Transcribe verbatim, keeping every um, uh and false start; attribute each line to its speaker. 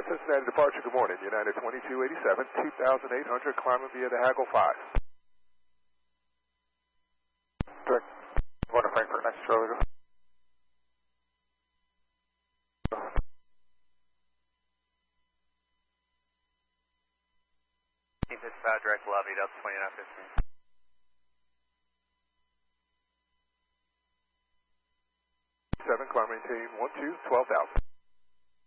Speaker 1: Cincinnati departure, good morning. United twenty-two eighty-seven, two thousand eight hundred, climbing via the Haggle five.
Speaker 2: Direct, going to Frankfurt, next Charlie.
Speaker 3: Team fifty-five, direct lobby, Delta twenty-nine fifteen.
Speaker 1: Seven, climbing team one two, twelve thousand.